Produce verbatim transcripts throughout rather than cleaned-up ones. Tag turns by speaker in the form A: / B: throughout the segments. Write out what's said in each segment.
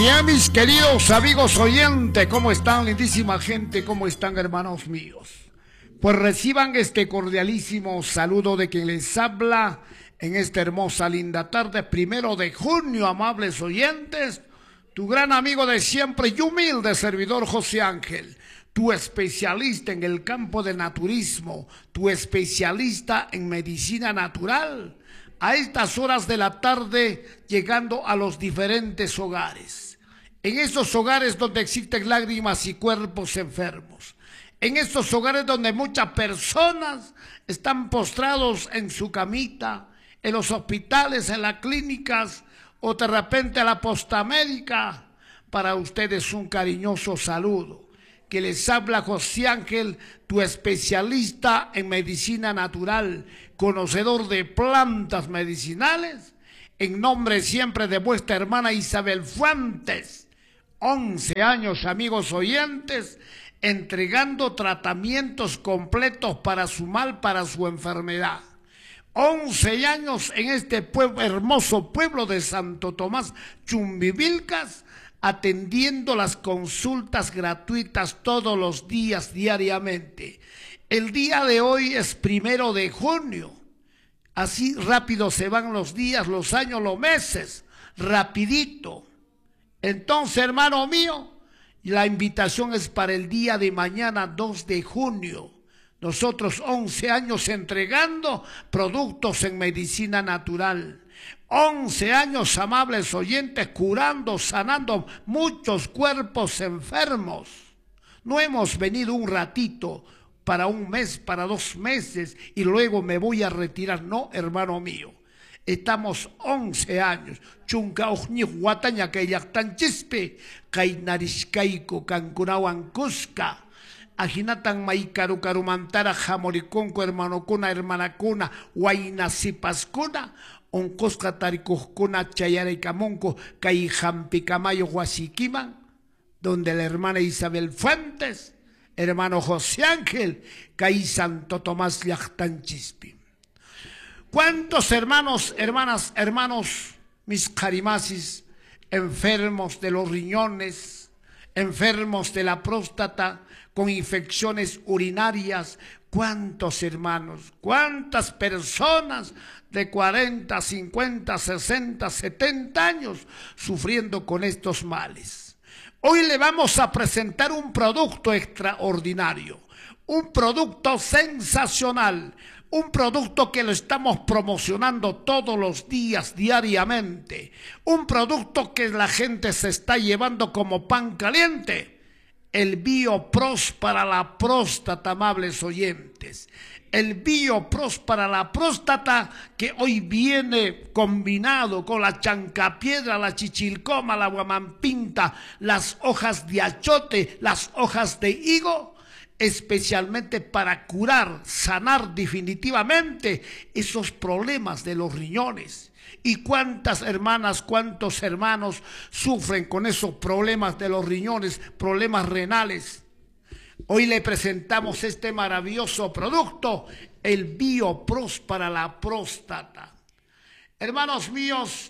A: Bien, mis queridos amigos oyentes, ¿cómo están, lindísima gente? ¿Cómo están, hermanos míos? Pues reciban este cordialísimo saludo de quien les habla en esta hermosa, linda tarde, primero de junio, amables oyentes, tu gran amigo de siempre y humilde servidor José Ángel, tu especialista en el campo del naturismo, tu especialista en medicina natural, a estas horas de la tarde llegando a los diferentes hogares, en esos hogares donde existen lágrimas y cuerpos enfermos, en estos hogares donde muchas personas están postrados en su camita, en los hospitales, en las clínicas o de repente a la posta médica. Para ustedes un cariñoso saludo, que les habla José Ángel, tu especialista en medicina natural, conocedor de plantas medicinales, en nombre siempre de vuestra hermana Isabel Fuentes, once años, amigos oyentes, entregando tratamientos completos para su mal, para su enfermedad. once años en este pueblo, hermoso pueblo de Santo Tomás, Chumbivilcas, atendiendo las consultas gratuitas todos los días, diariamente. El día de hoy es primero de junio. Así rápido se van los días, los años, los meses, rapidito. Entonces, hermano mío, la invitación es para el día de mañana, dos de junio. Nosotros once años entregando productos en medicina natural. once años, amables oyentes, curando, sanando muchos cuerpos enfermos. No hemos venido un ratito para un mes, para dos meses y luego me voy a retirar. No, hermano mío. Estamos once años. Chunka ujni huataña que yactan chispe, kainarishkaiko kankunawan kuska. Ajinatan maikaru karumantara jamoriconco, hermano kuna, hermana kuna, huayna sipaskuna, oncosca taricoscuna, chayaricamonco, caijampicamayo huasiquiman, donde la hermana Isabel Fuentes, hermano José Ángel, caí Santo Tomás yactan chispe. ¿Cuántos hermanos, hermanas, hermanos, mis carimasis, enfermos de los riñones, enfermos de la próstata, con infecciones urinarias? ¿Cuántos hermanos, cuántas personas de cuarenta, cincuenta, sesenta, setenta años sufriendo con estos males? Hoy le vamos a presentar un producto extraordinario, un producto sensacional, un producto que lo estamos promocionando todos los días, diariamente. Un producto que la gente se está llevando como pan caliente. El BioPros para la próstata, amables oyentes. El BioPros para la próstata, que hoy viene combinado con la chancapiedra, la chichilcoma, la guamampinta, las hojas de achote, las hojas de higo, especialmente para curar, sanar definitivamente esos problemas de los riñones. ¿Y cuántas hermanas, cuántos hermanos sufren con esos problemas de los riñones, problemas renales? Hoy le presentamos este maravilloso producto, el BioPros para la próstata. Hermanos míos,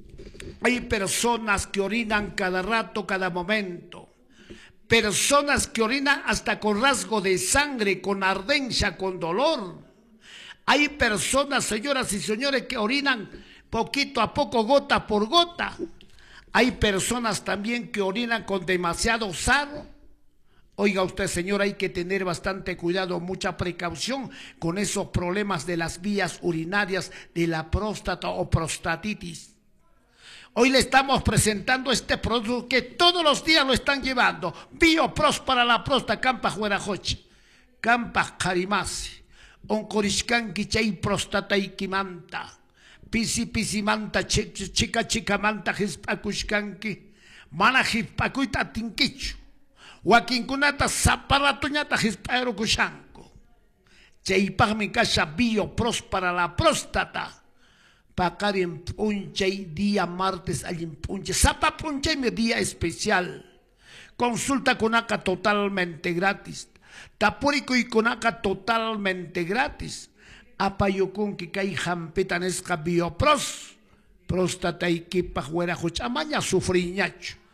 A: hay personas que orinan cada rato, cada momento. Personas que orinan hasta con rasgo de sangre, con ardencia, con dolor. Hay personas, señoras y señores, que orinan poquito a poco, gota por gota. Hay personas también que orinan con demasiado sarro. Oiga usted, señor, hay que tener bastante cuidado, mucha precaución con esos problemas de las vías urinarias, de la próstata o prostatitis. Hoy le estamos presentando este producto que todos los días lo están llevando. BioPros para la próstata, Campa Huerajoche, Campa Carimasi, Oncorishkanki chay próstata ikimanta, Pisi pisi manta, chica chica manta, Hispakushkanki, Mana Hispakuita tinkichu, Wakinkunata Zaparatuñata Hispaerokushanko, Chaypagmi kasha BioPros para la próstata. Pakari en punchay, día martes, allí en punche. Zapa punchay, mi día especial. Consulta con acá totalmente gratis. Tapurico y con acá totalmente gratis. Apayokun que cae jampetanesca BioPros. Próstata y kipa juera amaña sufriñacho.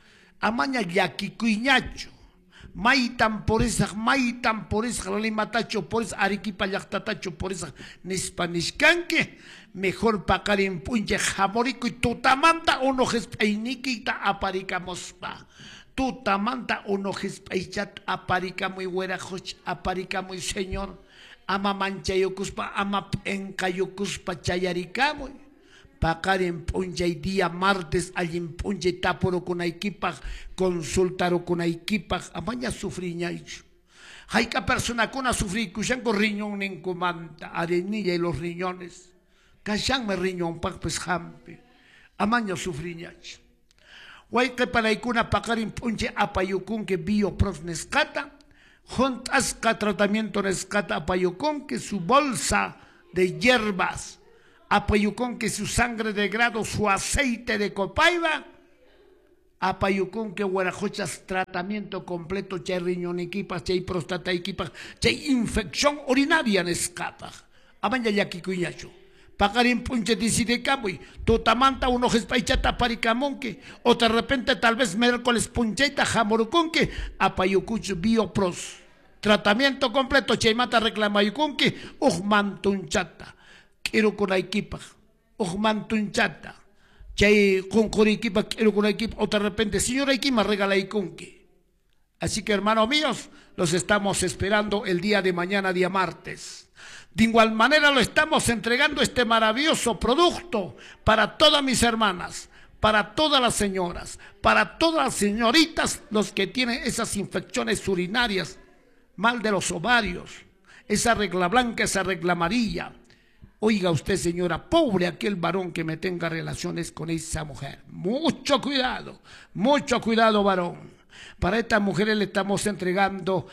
A: amaña llakikuyñachu. Maitan por esa, maitan por esa, Limatacho por esa, Arequipa llaqtatacho por esa, nispa nishkanke, mejor pakarin punche jamorico y tutamanta unojes peinikita aparicamospa. Tutamanta unojes peichat aparikamuy huerajoch, aparikamuy señor, ama manchayukuspa, ama encayukuspa chayarikamuy. Pakarin punjay día martes allin punjay taporo con equipaj consultaro con equipaj amaña sufriñaycho. Hayka persona con a sufrir kushanko riñón nin kumanta arenilla y los riñones. Kashan me riñón pak pues jampe. Amaña sufriñaycho. Huayka para ikuna pakarin punjay apayukun que bioprof nescata. Juntasca tratamiento nescata apayukun que su bolsa de hierbas. Apayucón que su sangre de grado, su aceite de copaiba, apayucón que huarajochas tratamiento completo, chay riñón equipas, chay prostata equipas, chay infección urinaria nescata. Amanya yakikuyacho. Pagarin punche de caboy, totamanta uno gespaichata paricamonque, o de repente tal vez miércoles puncheta jamoruconque, apayucucho biopros. Tratamiento completo, chay mata reclamayuconque, ujmantunchata. Quiero con la equipa, ojmantunchata, chay con con equipa, quiero con la equipa, o de repente, señora equipa, regala y conque. Así que hermanos míos, los estamos esperando el día de mañana, día martes. De igual manera lo estamos entregando este maravilloso producto para todas mis hermanas, para todas las señoras, para todas las señoritas, los que tienen esas infecciones urinarias, mal de los ovarios, esa regla blanca, esa regla amarilla. Oiga usted, señora, pobre aquel varón que me tenga relaciones con esa mujer. Mucho cuidado, mucho cuidado, varón. Para estas mujeres le estamos entregando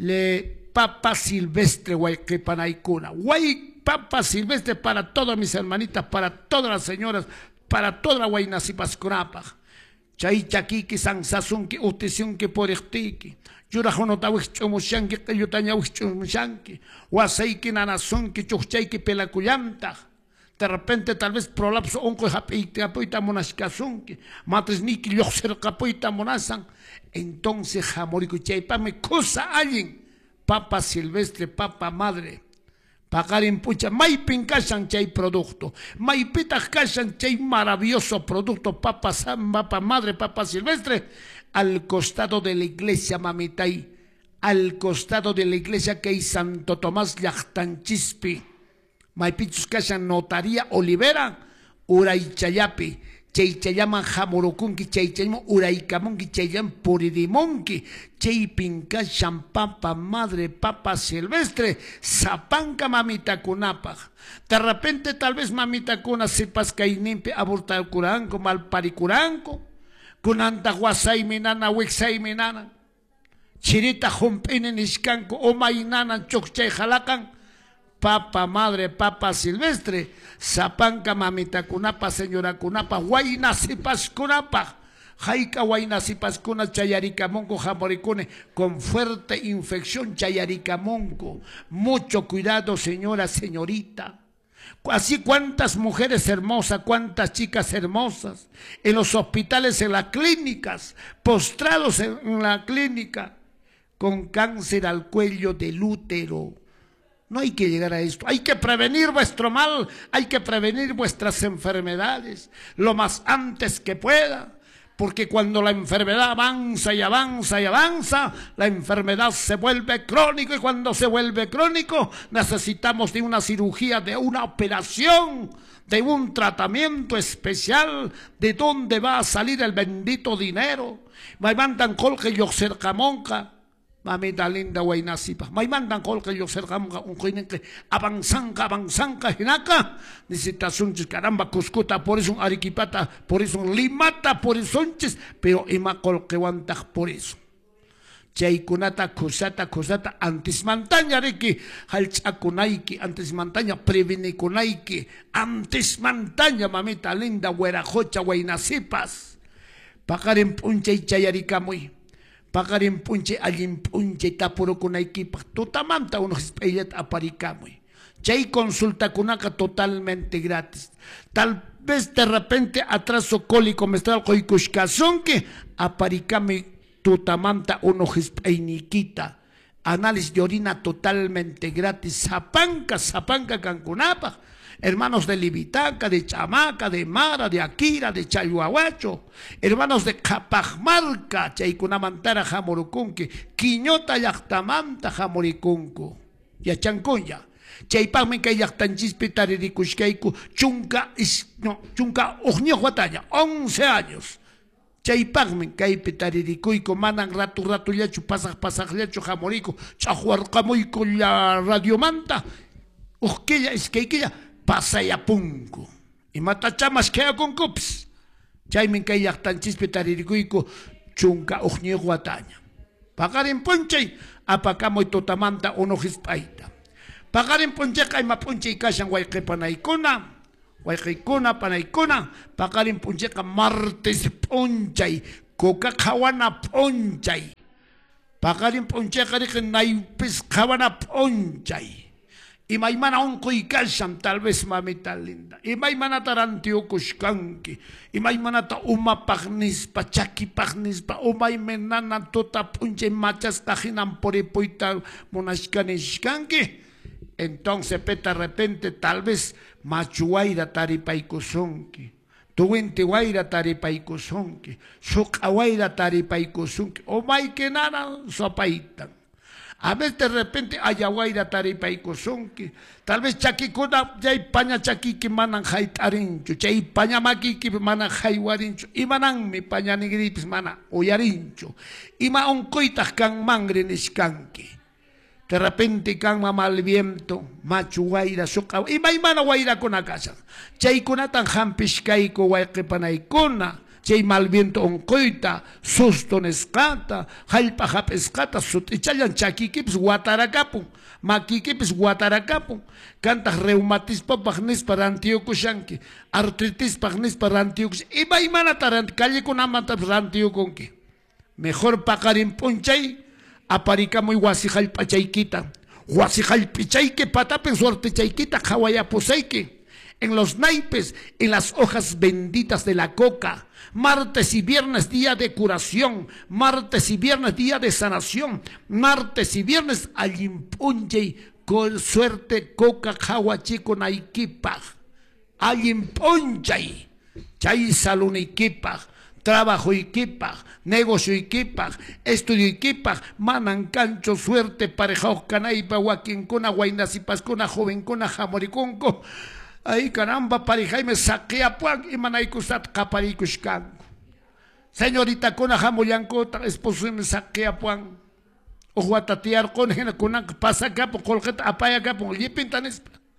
A: le papa silvestre, guayquepanaicuna. Guay, papa silvestre para todas mis hermanitas, para todas las señoras, para toda la guaynasipascunapa. Chay chaquiqui, sansasunqui, utisunqui, porictiqui. Yurajonotawixchomushanqui, qillutañawixchomushanqui, wasayki, nanazunqui, chuchayki, pelacuyanta. De repente tal vez prolapso onco japitapoita monashkasunqui, matrisniki lyoxercapoita monasan. Entonces jamorico chaypame cosa alguien, papa silvestre, papa madre. Pagarin pucha, maipin kashan chay producto, maipitas kashan chay maravilloso producto, papa samba, papa madre, papa silvestre, al costado de la iglesia Mamitay, al costado de la iglesia que hay Santo Tomás Llaqtanchispi, maipitus kashan notaría Olivera, Uraychayapi, chay chayaman jamurukunki, chay chayaman uraykamunki, chayaman puridimunki, chay pinka champapa madre papa silvestre, zapanka mamita kunapa. De repente tal vez mamita kuna sepas kainimpe aburta kuranko, malparikuranko, kunanta guasay minana, wixay minana, chirita jumpine nishkanko, o mainana chokchay jalakan, papa madre, papa silvestre, zapanka mamita kunapa, señora kunapa, guaynasipas kunapa, jaika guaynasipas kuna chayaricamonco jamoricune, con fuerte infección chayaricamonco. Mucho cuidado, señora, señorita. Así cuántas mujeres hermosas, cuántas chicas hermosas, en los hospitales, en las clínicas, postrados en la clínica, con cáncer al cuello del útero. No hay que llegar a esto, hay que prevenir vuestro mal, hay que prevenir vuestras enfermedades lo más antes que pueda, porque cuando la enfermedad avanza y avanza y avanza, la enfermedad se vuelve crónico, y cuando se vuelve crónico necesitamos de una cirugía, de una operación, de un tratamiento especial. ¿De dónde va a salir el bendito dinero? Me mandan colque y cercamonca. Mamita linda guaynasipa, may mandan colque yo cercamos un coinenque avanzanca, avanzanca, hinaka, necesitasunches caramba, cuscuta, por eso un arequipata, por eso un limata, por eso unches, pero ima colque guantag por eso. Chaykunata, cusata, cusata, antes montaña reiki, halchakunaiki, antes montaña, prevenikunaiki, antes montaña, mamita linda, huerajocha, guaynasipas, pagaren punche y chayaricamuy. Pagarin punche allin punche tapuro con equipa totamanta unos espellet aparicamui. Chay consulta kunaka totalmente gratis. Tal ves de repente atraso cólico menstrual que aparicame tutamanta unojispayniquita. Análisis de orina totalmente gratis. Zapanca, zapanca cancunapa. Hermanos de Libitaca, de Chamaca, de Mara, de Akira, de Chayhuahuacho. Hermanos de Capajmarca, Chaycunamantara Jamorucunque. Quiñota Yactamanta Jamoricunco. Yachancunya. Chaypagmen que yactanchispe taririkushkaiku. Chunca, no, chunca, ujño huataña. once años. Chaypagmen kaypi taririkuyku manan rato rato llachu pasaq pasaq llachu jamoriku chahuarqamuyku la radiomanta uqquilla iskaykilla pasayapunku imata chamasqayakunkupas chaymi kay llaqtanchispi taririkuyku chunka uqñiq wataña paqarin punchay apakamuy tutamanta unuhispayta paqarin punchayqa ima punchay kashan wayqipanaykuna Wayqaykuna panaykuna paqarin punchayqa martes punchay coca qhawana punchay paqarin punchayqa riqin naypis qhawana punchay imaymana unquy kashan tal vez mamita linda imaymanata rantiukushkanki imaymanata umapaqnispa chakipaqnispa umaymanana tuta punchay machasqa hinan puripuyta munashkanishkanki. Entonces, peta de repente, tal vez, machuaira taripaikusonki, tuwinti waira taripaikusonki, sukawaira taripaikusonki, o maike nada sopaitan. A veces de repente, ayawaira taripaikusonki, tal vez chakikuna, ya paña chakiki manan haitarincho, chay paña makiki manan haiwarincho, y manan mi paña nigripis mana uyarincho, y ma onkoitas kan mangre niskanki. De repente canma mal viento, machu guaira, suca, y maimana guaira con la casa. Chay kunatan hampishkaiko guayqipanaykuna, chay mal viento oncoita, susto nescata, jalpa japescata, sutichayan chaquikips guataracapun, maquikips guataracapun, cantas reumatispa pagnis para antiokushanki, artritis pagnis para antiokus, y maimana tarant, calle con amata rantiokonki. Mejor pakarin ponchay. Aparikamuy wasijalpachaykita, wasijalpichayke patapen suerte chaykita hawayapusayke, en los naipes, en las hojas benditas de la coca, martes y viernes día de curación, martes y viernes día de sanación, martes y viernes allimpunchay con suerte coca hawachico naikipaj, allimpunchay, chay saluniquipaj, trabajo equipa, negocio equipa, estudio equipa, manan cancho suerte parejaos canaipa, huaquincuna, guainasipascuna, jovencuna, jamoricunco. Ay caramba, parejaime saquea puan y manaikusat caparicuscan. Señorita cona jamoyanco, esposo me saquea puan. O guatatiar con kuna pasa capo, colgeta apaya capo, y pintanes.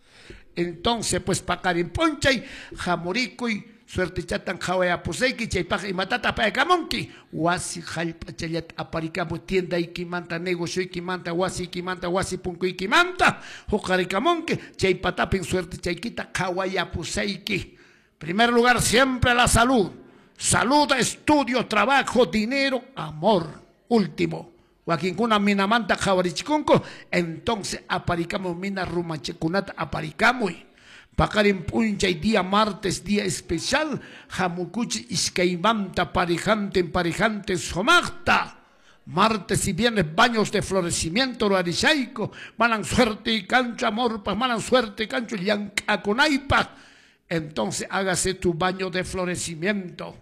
A: Entonces, pues pacarin ponchay, jamorico y suerte chatan hawaya pusayki chaypaqa imatata apaykamunki wasi hallp'achallat aparikamu tienda ikimanta negocio ikimanta wasi ikimanta wasi punku ikimanta huqarikamunki chaypatapin suerte chaykita hawaya pusayki. Primer lugar siempre la salud, salud, estudio, trabajo, dinero, amor. Último wakinkuna minamanta hawarichikunku entonces aparikamu mina rumachikunata aparikamuy. Pakarin punchay día martes, día especial, jamukuchi iskaimanta parejante en parejante somagta. Martes y viernes baños de florecimiento roarishaico, manan suerte y cancho amor, pues manan suerte y cancho yancaconaipa. Entonces hágase tu baño de florecimiento.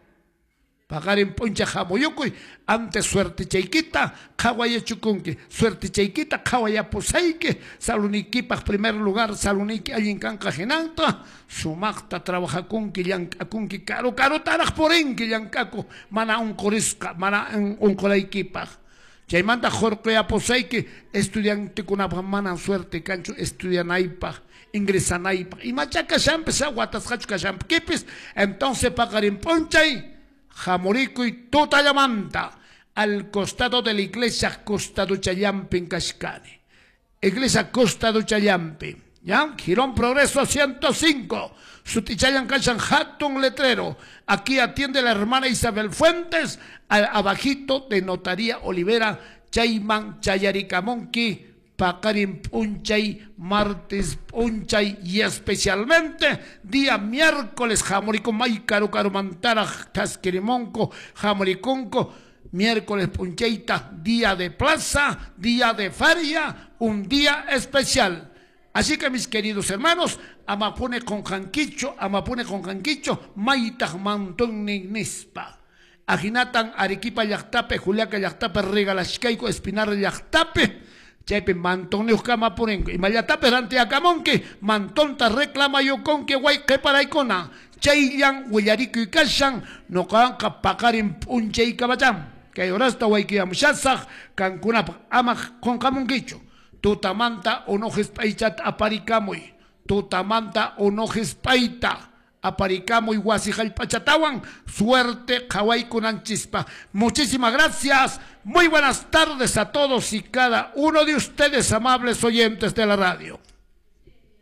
A: Pakarin puncha jamoyukuy, antes suerte chayquita, kawaya chukunki, suerte chayquita, kawaya pusaike, saluniquipa primer lugar, saluniqui alguien canca genanta, sumacta trabaja kunki, yankakunki, caro, caro taraj porenki, yankaku, mana un corisca, mana un colaiquipa. Chaymanta jorquea pusaike, estudiante con mana suerte, cancho, estudian aipa. Ingresan aipa. Y machaca champesa, guatas hachuca champquipis, entonces pakarin punchay. Jamorico y Tutayamanta, al costado de la iglesia Costa do Chayampe en Cascane. Iglesia Costa do Chayampe, ¿ya? Girón Progreso ciento cinco. Sutichayan Cachan Hatton letrero. Aquí atiende la hermana Isabel Fuentes, al abajito de Notaría Olivera, Chayman Chayaricamonqui, pakarin punchay, martes punchay y especialmente día miércoles jamoricón may caro caro mantara tasquirimonco jamoriconco miércoles puncheita, día de plaza, día de feria, un día especial. Así que mis queridos hermanos, amapune con janquicho, amapune con janquicho, maitag mantón nispa. Ajinatan Arequipa llaqtape, Juliaca llaqtape, Regalashkaico, Espinar llaqtape, chaype mantón neuscamapunen, y mayatape rante acamonque, mantonta reclama yo con que guay que para icona, chayllan, huellarico y cashan, no canca pacarin punchay cabacham. Que ahorasta guayquiamushasaj, cancuna ama con camonquicho. Tutamanta onojes paichat aparicamoy. Tutamanta onojes paita. Aparicamoy guasijal pachatawan. Suerte, kawaii kunanchispa. Muchísimas gracias. Muy buenas tardes a todos y cada uno de ustedes, amables oyentes de la radio.